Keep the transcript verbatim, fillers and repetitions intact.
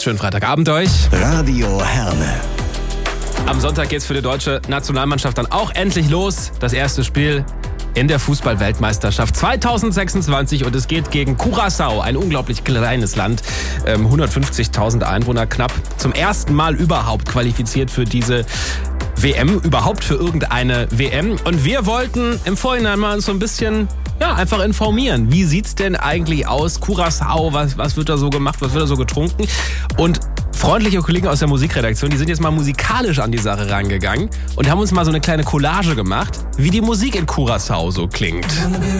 Schönen Freitagabend euch. Radio Herne. Am Sonntag geht's für die deutsche Nationalmannschaft dann auch endlich los. Das erste Spiel in der Fußball-Weltmeisterschaft zwanzig sechsundzwanzig und es geht gegen Curaçao, ein unglaublich kleines Land, ähm, hundertfünfzigtausend Einwohner knapp. Zum ersten Mal überhaupt qualifiziert für diese W M, überhaupt für irgendeine W M. Und wir wollten im Vorhinein mal uns so ein bisschen, ja, einfach informieren. Wie sieht's denn eigentlich aus? Curaçao, was, was wird da so gemacht, was wird da so getrunken? Und freundliche Kollegen aus der Musikredaktion, die sind jetzt mal musikalisch an die Sache rangegangen und haben uns mal so eine kleine Collage gemacht, wie die Musik in Curaçao so klingt.